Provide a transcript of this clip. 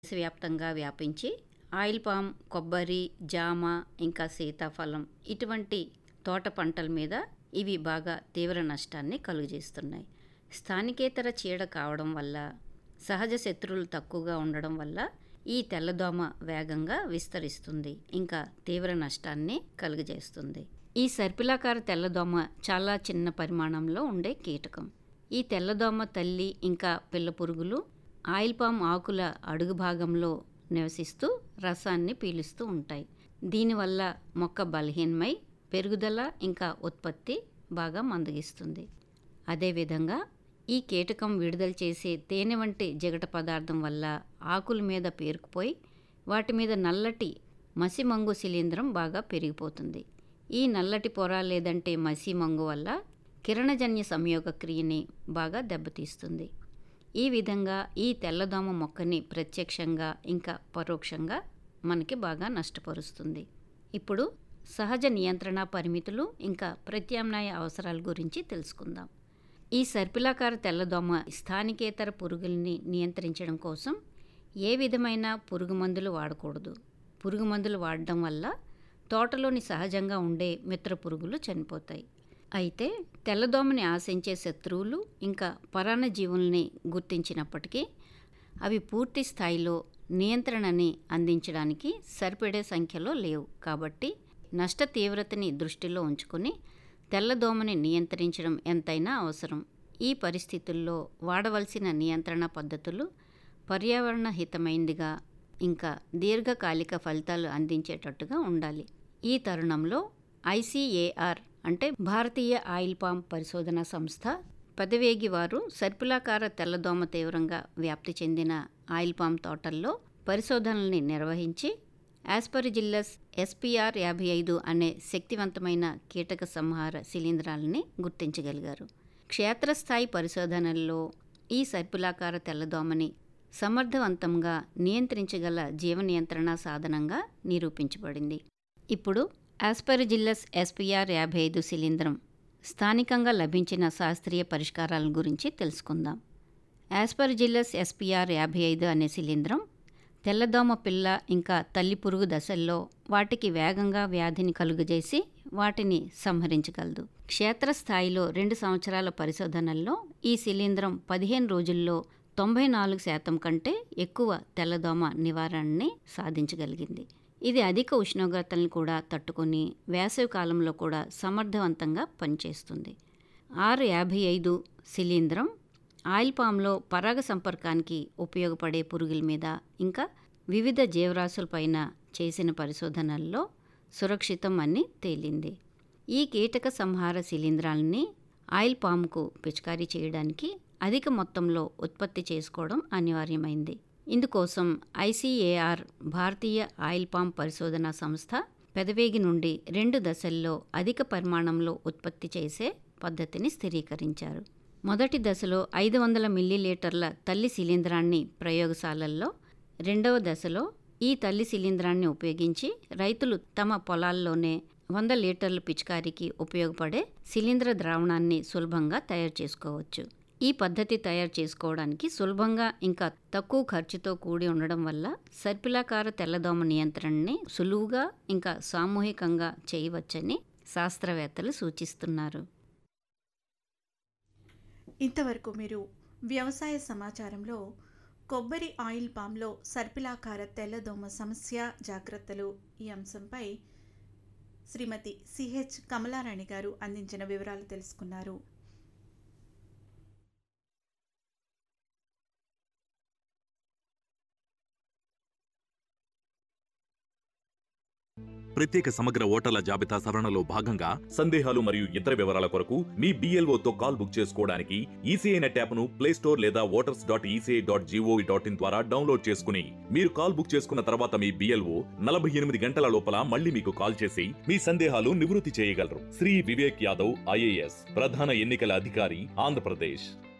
దేశవ్యాప్తంగా వ్యాపించి oil palm, కొబ్బరి, జామ, ఇంకా సీతాఫలం ఇటువంటి తోట పంటల మీద ఇవి బాగా తీవ్ర నష్టాన్ని కలుగజేస్తున్నాయి. స్థానికేతర చీడ కావడం వల్ల, సహజ శత్రువులు తక్కువగా ఉండడం వల్ల ఈ తెల్లదోమ వేగంగా విస్తరిస్తుంది, ఇంకా తీవ్ర నష్టాన్ని కలుగజేస్తుంది. ఈ సర్పిలాకార తెల్లదోమ చాలా చిన్న పరిమాణంలో ఉండే కీటకం. ఈ తెల్లదోమ తల్లి ఇంకా పిల్ల పురుగులు ఆయిల్ పామ్ ఆకుల అడుగు భాగంలో నివసిస్తూ రసాన్ని పీలుస్తూ ఉంటాయి. దీనివల్ల మొక్క బలహీనమై పెరుగుదల ఇంకా ఉత్పత్తి బాగా మందగిస్తుంది. అదేవిధంగా ఈ కీటకం విడుదల చేసే తేనె వంటి జిగట పదార్థం వల్ల ఆకుల మీద పేరుకుపోయి వాటి మీద నల్లటి మసిమంగు శిలీంధ్రం బాగా పెరిగిపోతుంది. ఈ నల్లటి పొర లేదంటే మసిమంగు వల్ల కిరణజన్య సంయోగ క్రియని బాగా దెబ్బతీస్తుంది. ఈ విధంగా ఈ తెల్లదోమ మొక్కని ప్రత్యక్షంగా ఇంకా పరోక్షంగా మనకి బాగా నష్టపరుస్తుంది. ఇప్పుడు సహజ నియంత్రణ పరిమితులు ఇంకా ప్రత్యామ్నాయ అవసరాల గురించి తెలుసుకుందాం. ఈ సర్పిలాకార తెల్లదోమ స్థానికేతర పురుగుల్ని నియంత్రించడం కోసం ఏ విధమైన పురుగు మందులు వాడకూడదు. పురుగు మందులు వాడడం వల్ల తోటలోని సహజంగా ఉండే మిత్ర పురుగులు చనిపోతాయి. అయితే తెల్లదోమని ఆశించే శత్రువులు ఇంకా పరాన్నజీవుల్ని గుర్తించినప్పటికీ అవి పూర్తి స్థాయిలో నియంత్రణని అందించడానికి సరిపడే సంఖ్యలో లేవు. కాబట్టి నష్ట తీవ్రతని దృష్టిలో ఉంచుకొని తెల్లదోమని నియంత్రించడం ఎంతైనా అవసరం. ఈ పరిస్థితుల్లో వాడవలసిన నియంత్రణ పద్ధతులు పర్యావరణ హితమైనదిగా ఇంకా దీర్ఘకాలిక ఫలితాలు అందించేటట్టుగా ఉండాలి. ఈ తరుణంలో ICAR అంటే భారతీయ ఆయిల్ పామ్ పరిశోధనా సంస్థ పెదవేగి వారు సర్పిలాకార తెల్లదోమ తీవ్రంగా వ్యాప్తి చెందిన ఆయిల్ పామ్ తోటల్లో పరిశోధనల్ని నిర్వహించి ఆస్పరిజిల్లస్ SPR 55 అనే శక్తివంతమైన కీటక సంహార శిలీంధ్రాలని గుర్తించగలిగారు. క్షేత్రస్థాయి పరిశోధనల్లో ఈ సర్పిలాకార తెల్లదోమని సమర్థవంతంగా నియంత్రించగల జీవ నియంత్రణ సాధనంగా నిరూపించబడింది. ఇప్పుడు ఆస్పరిజిల్లస్ SPR 55 శిలీంధ్రం స్థానికంగా లభించిన శాస్త్రీయ పరిష్కారాల గురించి తెలుసుకుందాం. ఆస్పరిజిల్లస్ SPR 55 అనే శిలీంధ్రం తెల్లదోమ పిల్ల ఇంకా తల్లి పురుగు దశల్లో వాటికి వేగంగా వ్యాధిని కలుగజేసి వాటిని సంహరించగలదు. క్షేత్రస్థాయిలో 2 సంవత్సరాల పరిశోధనల్లో ఈ శిలీంధ్రం 15 రోజుల్లో 94% కంటే ఎక్కువ తెల్లదోమ నివారణని సాధించగలిగింది. ఇది అధిక ఉష్ణోగ్రతలను కూడా తట్టుకొని వేసవి కాలంలో కూడా సమర్థవంతంగా పనిచేస్తుంది. R55 శిలీంధ్రం ఆయిల్ పామ్లో పరాగ సంపర్కానికి ఉపయోగపడే పురుగుల మీద ఇంకా వివిధ జీవరాశులపైన చేసిన పరిశోధనల్లో సురక్షితం అని తేలింది. ఈ కీటక సంహార శిలీంధ్రాలని ఆయిల్ పామ్కు పిచికారీ చేయడానికి అధిక మొత్తంలో ఉత్పత్తి చేసుకోవడం అనివార్యమైంది. ఇందుకోసం ICAR భారతీయ ఆయిల్ పామ్ పరిశోధనా సంస్థ పెదవేగి నుండి 2 దశల్లో అధిక పరిమాణంలో ఉత్పత్తి చేసే పద్ధతిని స్థిరీకరించారు. మొదటి దశలో 500 మిల్లీలీటర్ల తల్లి శిలీంధ్రాన్ని ప్రయోగశాలల్లో, రెండవ దశలో ఈ తల్లి శిలీంధ్రాన్ని ఉపయోగించి రైతులు తమ పొలాల్లోనే 100 లీటర్ల పిచికారీకి ఉపయోగపడే శిలీంధ్ర ద్రావణాన్ని సులభంగా తయారు చేసుకోవచ్చు. ఈ పద్ధతి తయారు చేసుకోవడానికి సులభంగా ఇంకా తక్కువ ఖర్చుతో కూడి ఉండడం వల్ల సర్పిలాకార తెల్లదోమ నియంత్రణని సులువుగా ఇంకా సామూహికంగా చేయవచ్చని శాస్త్రవేత్తలు సూచిస్తున్నారు. ఇంతవరకు మీరు వ్యవసాయ సమాచారంలో కొబ్బరి ఆయిల్ పామ్లో సర్పిలాకార తెల్లదోమ సమస్య జాగ్రత్తలు ఈ అంశంపై శ్రీమతి CH కమలారాణి గారు అందించిన వివరాలు తెలుసుకున్నారు. ప్రత్యేక సమగ్ర ఓటర్ల జాబితా సవరణలో భాగంగా సందేహాలు మరియు ఇతర వివరాల కొరకు మీ BLOతో కాల్ బుక్ చేసుకోవడానికి ఈసీఐ నెట్ యాప్ను ప్లేస్టోర్ లేదా voters.eci.gov.in ద్వారా డౌన్లోడ్ చేసుకుని మీరు కాల్ బుక్ చేసుకున్న తర్వాత మీ BLO 48 గంటల లోపల మళ్ళీ మీకు కాల్ చేసి మీ సందేహాలు నివృత్తి చేయగలరు. శ్రీ వివేక్ యాదవ్ IAS, ప్రధాన ఎన్నికల అధికారి, ఆంధ్రప్రదేశ్.